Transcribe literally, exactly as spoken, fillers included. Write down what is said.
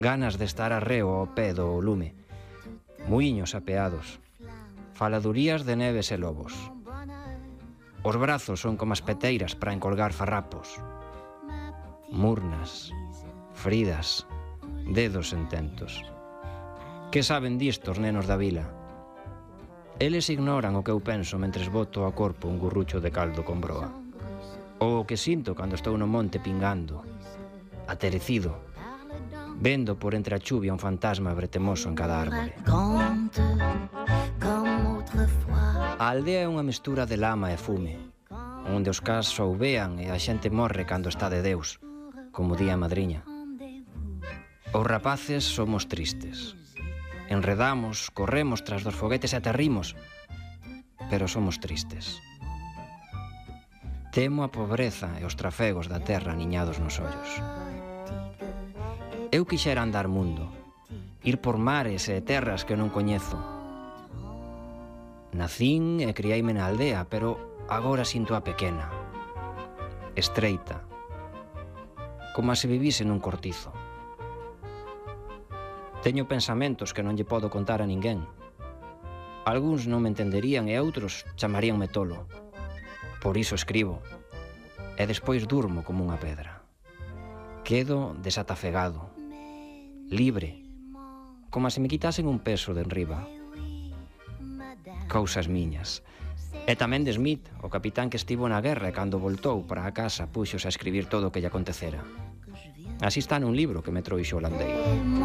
ganas de estar arreo ao pé do lume, muiños apeados, faladurías de neves e lobos. Os brazos son como as peteiras para encolgar farrapos, murnas, fridas, dedos ententos. Que saben disto os nenos da vila? Eles ignoran o que eu penso mentres boto ao corpo un gurrucho de caldo con broa, ou o que sinto cando estou no monte pingando, aterecido, vendo por entre a chuvia un fantasma bretemoso en cada árbore. A aldea é unha mestura de lama e fume, onde os cas soubean e a xente morre cando está de Deus, como di a madriña. Os rapaces somos tristes. Enredamos, corremos tras dos foguetes e aterrimos, pero somos tristes. Temo a pobreza e os trafegos da terra aniñados nos ollos. Eu quixera andar mundo, ir por mares e terras que non coñezo. Nacín e criaime na aldea, pero agora sinto a pequena, estreita, como se vivise nun cortizo. Teño pensamentos que non lle podo contar a ninguén. Algúns non me entenderían e outros chamaríanme tolo. Por iso escribo, e despois durmo como unha pedra. Quedo desatafegado, libre, como se me quitasen un peso de enriba. Cousas miñas. E tamén de Smith, o capitán que estivo na guerra e cando voltou para a casa puxose a escribir todo o que lle acontecera. Así está nun libro que me trouxo o landeiro.